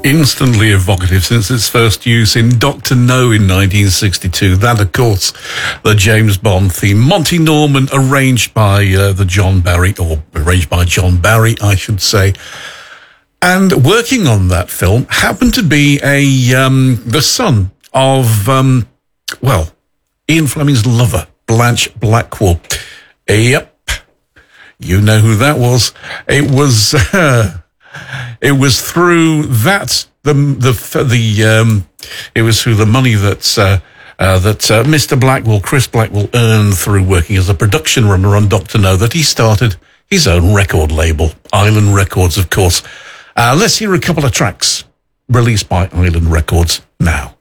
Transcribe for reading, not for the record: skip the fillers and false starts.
Instantly evocative since its first use in Dr. No in 1962. That, of course, the James Bond theme. Monty Norman, arranged by John Barry, I should say. And working on that film happened to be the son of, Ian Fleming's lover, Blanche Blackwell. Yep. You know who that was. It was through that it was through the money that Mr. Blackwell, Chris Blackwell, earned through working as a production runner on Dr. No that he started his own record label, Island Records, of course. Let's hear a couple of tracks released by Island Records now.